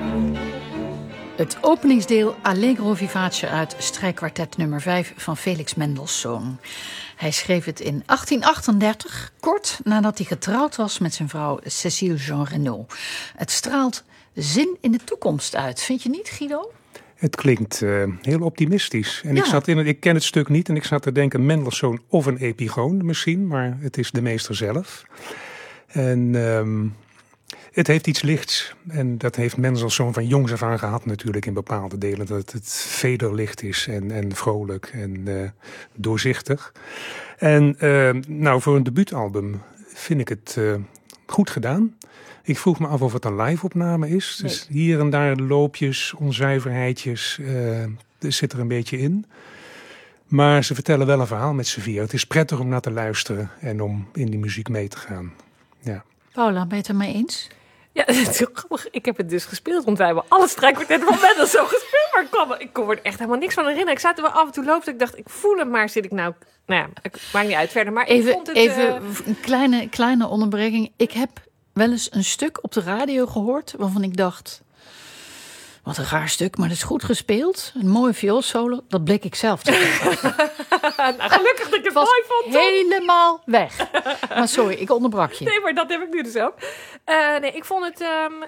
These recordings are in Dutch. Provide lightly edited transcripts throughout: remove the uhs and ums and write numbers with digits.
Het openingsdeel Allegro vivace uit strijkkwartet nummer 5 van Felix Mendelssohn. Hij schreef het in 1838, kort nadat hij getrouwd was met zijn vrouw Cécile Jean Renaud. Het straalt zin in de toekomst uit, vind je niet, Guido? Het klinkt heel optimistisch. En ik ken het stuk niet en ik zat te denken Mendelssohn of een epigoon misschien, maar het is de meester zelf. En het heeft iets lichts. En dat heeft Mendelssohn van jongs af aan gehad natuurlijk in bepaalde delen. Dat het vederlicht is en vrolijk en doorzichtig. En voor een debuutalbum vind ik het goed gedaan. Ik vroeg me af of het een live-opname is. Nee. Dus hier en daar loopjes, onzuiverheidjes, zit er een beetje in. Maar ze vertellen wel een verhaal met z'n vier. Het is prettig om naar te luisteren en om in die muziek mee te gaan. Ja. Paula, ben je het ermee eens? Ja, dat is heel grappig. Ik heb het dus gespeeld, want wij hebben alle strijkkwartetten van Mendelssohn gespeeld. Maar ik kon er echt helemaal niks van herinneren. Ik zat er wel af en toe lopen. Ik dacht, ik voel hem, maar zit ik nou... Nou ja, het maakt niet uit verder. Maar ik vond het... Even een kleine onderbreking. Ik heb wel eens een stuk op de radio gehoord waarvan ik dacht... Wat een raar stuk, maar dat is goed gespeeld. Een mooie vioolsolo. Dat bleek ik zelf te hebben. Nou, gelukkig dat ik het mooi vond. Helemaal weg. Maar sorry, ik onderbrak je. Nee, maar dat heb ik nu dus ook. Ik vond het...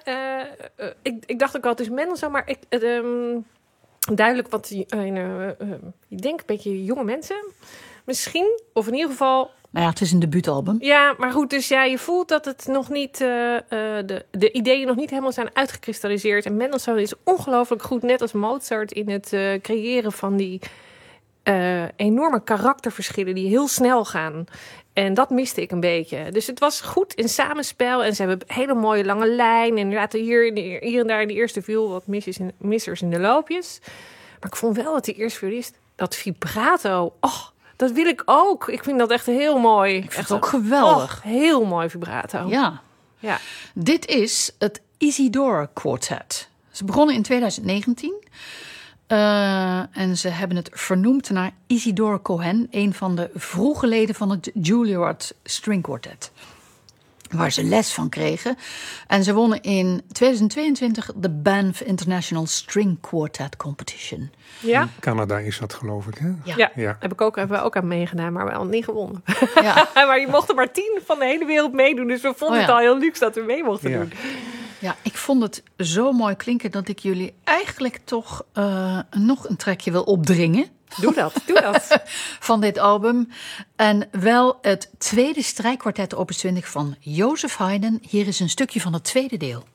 Ik dacht ook al, het is Mendelssohn, maar duidelijk wat... ik denk een beetje jonge mensen. Misschien, of in ieder geval... Nou ja, het is een debuutalbum. Ja, maar goed, dus ja, je voelt dat het nog niet... de ideeën nog niet helemaal zijn uitgekristalliseerd. En Mendelssohn is ongelooflijk goed, net als Mozart... in het creëren van die enorme karakterverschillen... die heel snel gaan. En dat miste ik een beetje. Dus het was goed in samenspel. En ze hebben een hele mooie lange lijn. En inderdaad hier en daar in de eerste viel wat missers in de loopjes. Maar ik vond wel dat die eerste violist... dat vibrato... dat wil ik ook. Ik vind dat echt heel mooi. Ik vind het ook geweldig. Heel mooi vibrato. Ja. Dit is het Isidore Quartet. Ze begonnen in 2019. En ze hebben het vernoemd naar Isidore Cohen, een van de vroege leden van het Juilliard String Quartet. Waar ze les van kregen. En ze wonnen in 2022 de Banff International String Quartet Competition. Ja. In Canada is dat, geloof ik, hè? Ja. Hebben we ook aan meegedaan, maar wel niet gewonnen. Ja. Maar je mocht er maar 10 van de hele wereld meedoen. Dus we vonden het al heel luxe dat we mee mochten doen. Ja, ik vond het zo mooi klinken dat ik jullie eigenlijk toch nog een trekje wil opdringen. Doe dat. Van dit album. En wel het tweede strijkkwartet opus 20 van Joseph Haydn. Hier is een stukje van het tweede deel.